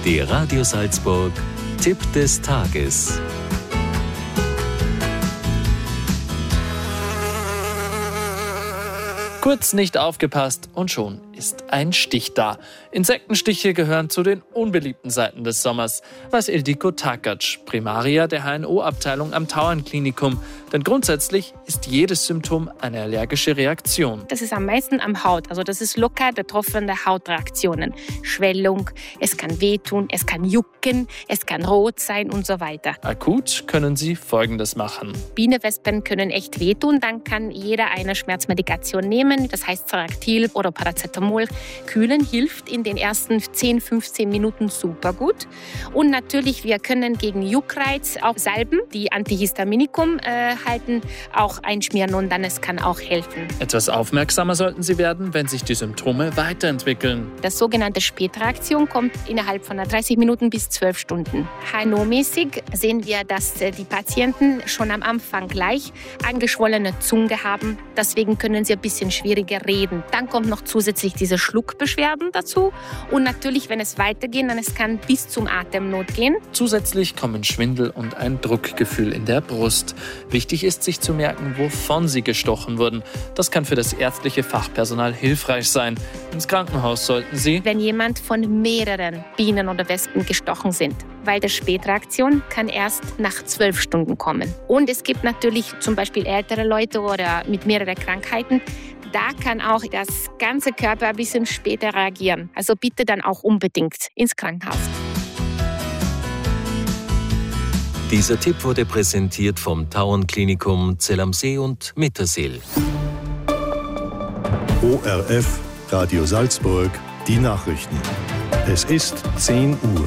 Der Radio Salzburg Tipp des Tages. Kurz nicht aufgepasst und schon ist ein Stich da. Insektenstiche gehören zu den unbeliebten Seiten des Sommers, weiß Ildiko Takac, Primaria der HNO-Abteilung am Tauernklinikum. Denn grundsätzlich ist jedes Symptom eine allergische Reaktion. Das ist am meisten am Haut, also das ist lokal betroffene Hautreaktionen. Schwellung, es kann wehtun, es kann jucken, es kann rot sein und so weiter. Akut können Sie Folgendes machen. Bienenwespen können echt wehtun, dann kann jeder eine Schmerzmedikation nehmen, das heißt Ceraktil oder Paracetamol. Kühlen hilft in den ersten 10-15 Minuten super gut. Und natürlich, wir können gegen Juckreiz auch Salben, die Antihistaminikum halten, auch einschmieren und dann es kann auch helfen. Etwas aufmerksamer sollten Sie werden, wenn sich die Symptome weiterentwickeln. Das sogenannte Spätreaktion kommt innerhalb von 30 Minuten bis 12 Stunden. HNO-mäßig sehen wir, dass die Patienten schon am Anfang gleich angeschwollene Zunge haben. Deswegen können sie ein bisschen schwieriger reden. Dann kommt noch zusätzlich diese Schluckbeschwerden dazu. Und natürlich, wenn es weitergeht, dann es kann bis zum Atemnot gehen. Zusätzlich kommen Schwindel und ein Druckgefühl in der Brust. Wichtig ist, sich zu merken, wovon Sie gestochen wurden. Das kann für das ärztliche Fachpersonal hilfreich sein. Ins Krankenhaus sollten Sie, wenn jemand von mehreren Bienen oder Wespen gestochen sind, weil die Spätreaktion kann erst nach 12 Stunden kommen. Und es gibt natürlich zum Beispiel ältere Leute oder mit mehreren Krankheiten. Da kann auch das ganze Körper ein bisschen später reagieren. Also bitte dann auch unbedingt ins Krankenhaus. Dieser Tipp wurde präsentiert vom Tauernklinikum Zell am See und Mittersill. ORF, Radio Salzburg, die Nachrichten. Es ist 10 Uhr.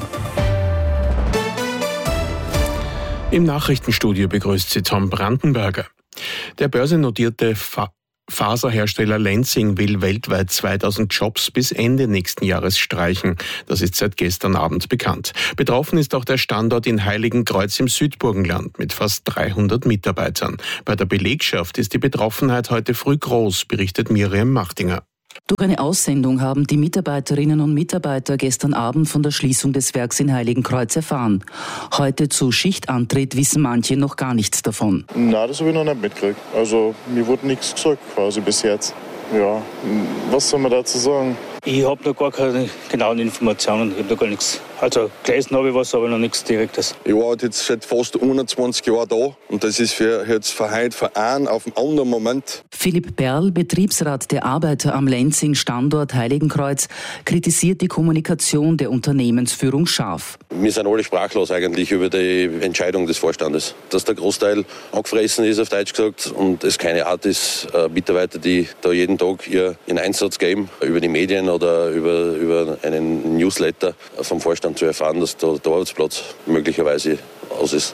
Im Nachrichtenstudio begrüßt Sie Tom Brandenberger. Der börsennotierte Faserhersteller Lenzing will weltweit 2000 Jobs bis Ende nächsten Jahres streichen. Das ist seit gestern Abend bekannt. Betroffen ist auch der Standort in Heiligenkreuz im Südburgenland mit fast 300 Mitarbeitern. Bei der Belegschaft ist die Betroffenheit heute früh groß, berichtet Miriam Machtinger. Durch eine Aussendung haben die Mitarbeiterinnen und Mitarbeiter gestern Abend von der Schließung des Werks in Heiligenkreuz erfahren. Heute zu Schichtantritt wissen manche noch gar nichts davon. Nein, das habe ich noch nicht mitgekriegt. Also mir wurde nichts gesagt quasi bis jetzt. Ja, was soll man dazu sagen? Ich habe noch gar keine genauen Informationen, ich habe noch gar nichts. Also gelesen habe ich was, aber noch nichts Direktes. Ich war jetzt seit fast 21 Jahren da und das ist für heute für einen auf einen anderen Moment. Philipp Perl, Betriebsrat der Arbeiter am Lenzing-Standort Heiligenkreuz, kritisiert die Kommunikation der Unternehmensführung scharf. Wir sind alle sprachlos eigentlich über die Entscheidung des Vorstandes. Dass der Großteil angefressen ist, auf Deutsch gesagt, und es keine Art ist, Mitarbeiter, die da jeden Tag ihren Einsatz geben, über die Medien oder über einen Newsletter vom Vorstand zu erfahren, dass der Arbeitsplatz möglicherweise aus ist.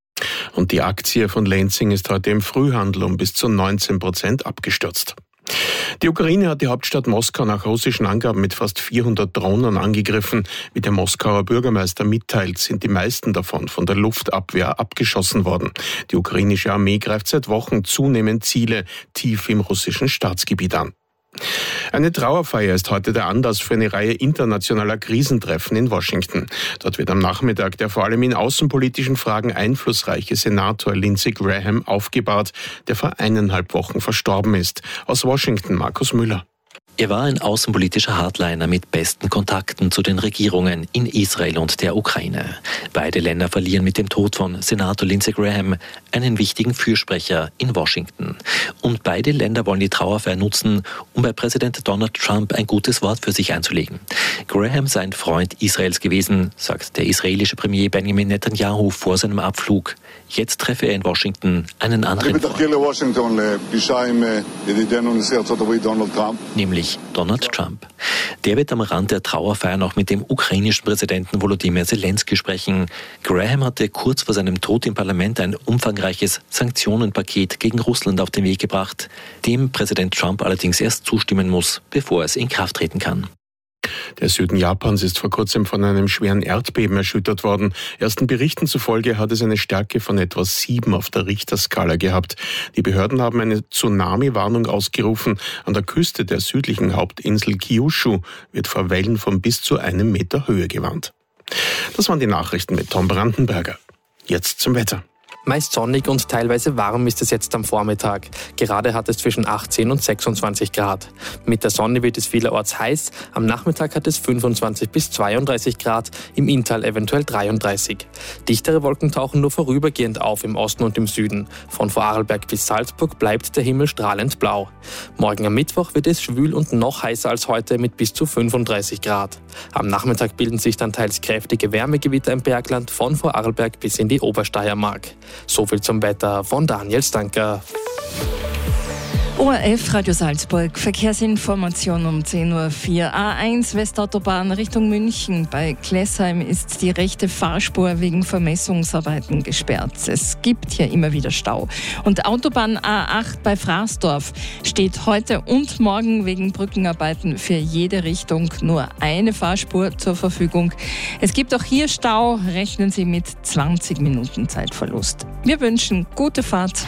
Und die Aktie von Lenzing ist heute im Frühhandel um bis zu 19% abgestürzt. Die Ukraine hat die Hauptstadt Moskau nach russischen Angaben mit fast 400 Drohnen angegriffen. Wie der Moskauer Bürgermeister mitteilt, sind die meisten davon von der Luftabwehr abgeschossen worden. Die ukrainische Armee greift seit Wochen zunehmend Ziele tief im russischen Staatsgebiet an. Eine Trauerfeier ist heute der Anlass für eine Reihe internationaler Krisentreffen in Washington. Dort wird am Nachmittag der vor allem in außenpolitischen Fragen einflussreiche Senator Lindsey Graham aufgebahrt, der vor 1,5 Wochen verstorben ist. Aus Washington Markus Müller. Er war ein außenpolitischer Hardliner mit besten Kontakten zu den Regierungen in Israel und der Ukraine. Beide Länder verlieren mit dem Tod von Senator Lindsey Graham einen wichtigen Fürsprecher in Washington. Und beide Länder wollen die Trauerfeier nutzen, um bei Präsident Donald Trump ein gutes Wort für sich einzulegen. Graham sei ein Freund Israels gewesen, sagt der israelische Premier Benjamin Netanyahu vor seinem Abflug. Jetzt treffe er in Washington einen anderen Freund, nämlich Donald Trump. Der wird am Rand der Trauerfeier noch mit dem ukrainischen Präsidenten Volodymyr Zelensky sprechen. Graham hatte kurz vor seinem Tod im Parlament ein umfangreiches Sanktionenpaket gegen Russland auf den Weg gebracht, dem Präsident Trump allerdings erst zustimmen muss, bevor es in Kraft treten kann. Der Süden Japans ist vor kurzem von einem schweren Erdbeben erschüttert worden. Ersten Berichten zufolge hat es eine Stärke von etwa 7 auf der Richterskala gehabt. Die Behörden haben eine Tsunami-Warnung ausgerufen. An der Küste der südlichen Hauptinsel Kyushu wird vor Wellen von bis zu 1 Meter Höhe gewarnt. Das waren die Nachrichten mit Tom Brandenberger. Jetzt zum Wetter. Meist sonnig und teilweise warm ist es jetzt am Vormittag. Gerade hat es zwischen 18 und 26 Grad. Mit der Sonne wird es vielerorts heiß. Am Nachmittag hat es 25 bis 32 Grad, im Inntal eventuell 33. Dichtere Wolken tauchen nur vorübergehend auf im Osten und im Süden. Von Vorarlberg bis Salzburg bleibt der Himmel strahlend blau. Morgen am Mittwoch wird es schwül und noch heißer als heute mit bis zu 35 Grad. Am Nachmittag bilden sich dann teils kräftige Wärmegewitter im Bergland von Vorarlberg bis in die Obersteiermark. So viel zum Wetter von Daniel Stanker. ORF Radio Salzburg, Verkehrsinformation um 10.04 Uhr. A1 Westautobahn Richtung München. Bei Klessheim ist die rechte Fahrspur wegen Vermessungsarbeiten gesperrt. Es gibt hier immer wieder Stau. Und Autobahn A8 bei Fraßdorf steht heute und morgen wegen Brückenarbeiten für jede Richtung nur eine Fahrspur zur Verfügung. Es gibt auch hier Stau. Rechnen Sie mit 20 Minuten Zeitverlust. Wir wünschen gute Fahrt.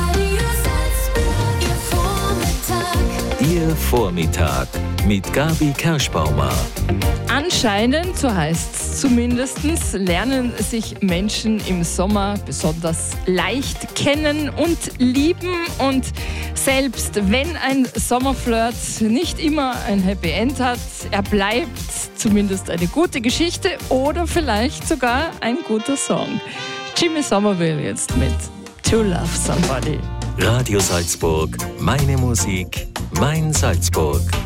Ihr Vormittag mit Gabi Kerschbaumer. Anscheinend, so heißt es zumindest, lernen sich Menschen im Sommer besonders leicht kennen und lieben. Und selbst wenn ein Sommerflirt nicht immer ein Happy End hat, er bleibt zumindest eine gute Geschichte oder vielleicht sogar ein guter Song. Jimmy Somerville jetzt mit To Love Somebody. Radio Salzburg, meine Musik, mein Salzburg.